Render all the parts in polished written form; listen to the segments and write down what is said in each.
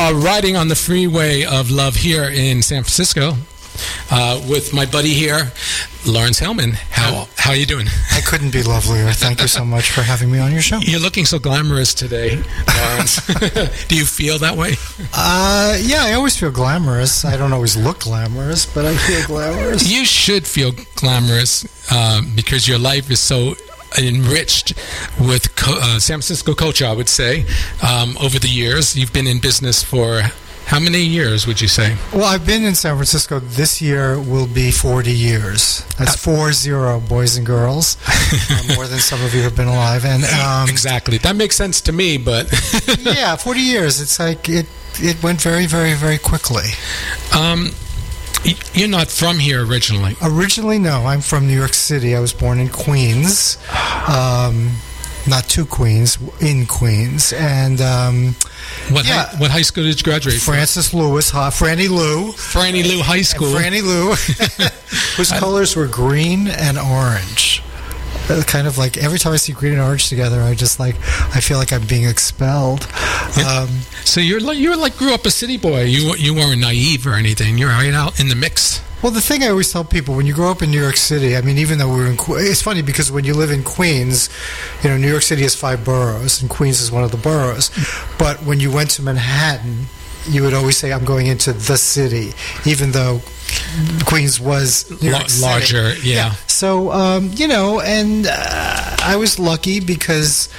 riding on the freeway of love here in San Francisco with my buddy here, Lawrence Hellman. How are you doing? I couldn't be lovelier. Thank you so much for having me on your show. You're looking so glamorous today, Lawrence. Do you feel that way? Yeah, I always feel glamorous. I don't always look glamorous, but I feel glamorous. You should feel glamorous because your life is so enriched with San Francisco culture, I would say. Over the years, you've been in business for how many years, would you say? Well, I've been in San Francisco. This year will be 40 years. That's 40, boys and girls. More than some of you have been alive. And exactly. That makes sense to me, but... yeah, 40 years. It's like it went very, very, very quickly. You're not from here originally. Originally, no. I'm from New York City. I was born in Queens. Not to Queens, in Queens. And what high school did you graduate from? Francis Lewis, Franny Lou. Franny Lou High School. Franny Lou, whose colors were green and orange. Kind of like every time I see green and orange together, I feel like I'm being expelled. So you grew up a city boy. You weren't naive or anything. You're right out in the mix. Well, the thing I always tell people, when you grow up in New York City, I mean, even though we're in it's funny because when you live in Queens, New York City has 5 boroughs, and Queens is one of the boroughs. But when you went to Manhattan, you would always say, I'm going into the city, even though Queens was New York City. Larger, yeah. So, and I was lucky because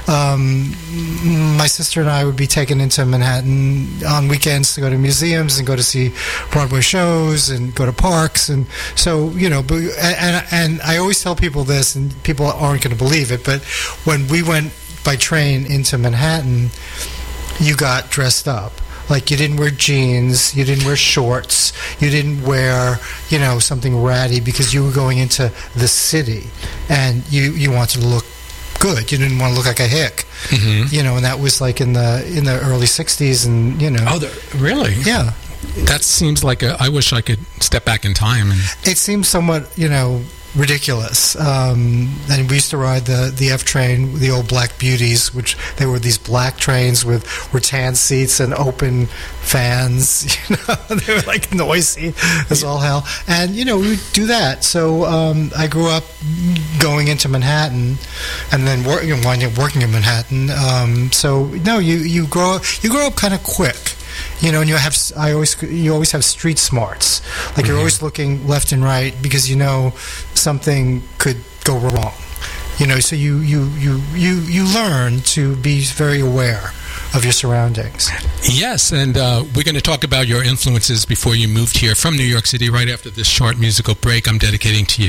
my sister and I would be taken into Manhattan on weekends to go to museums and go to see Broadway shows and go to parks. And so, and I always tell people this, and people aren't going to believe it, but when we went by train into Manhattan, you got dressed up. Like, you didn't wear jeans, you didn't wear shorts, you didn't wear, something ratty because you were going into the city and you wanted to look good. You didn't want to look like a hick. Mm-hmm. And that was like in the early 60s and, Oh, really? Yeah. That seems like I wish I could step back in time. It seems somewhat, ridiculous. And we used to ride the F train, the old Black Beauties, which they were these black trains with rattan seats and open fans. They were like noisy as all hell. And we would do that. So I grew up going into Manhattan, and then winding up working in Manhattan. You grow up kind of quick. And you always have street smarts. Like, you're always looking left and right because something could go wrong. So you learn to be very aware of your surroundings. Yes, and we're going to talk about your influences before you moved here from New York City right after this short musical break I'm dedicating to you.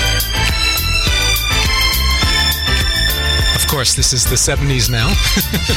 Of course, this is the 70s now.